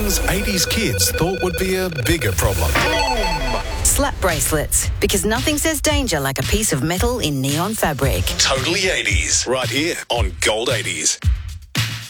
things 80s kids thought would be a bigger problem. Slap bracelets, because nothing says danger like a piece of metal in neon fabric. Totally 80s, right here on Gold 80s.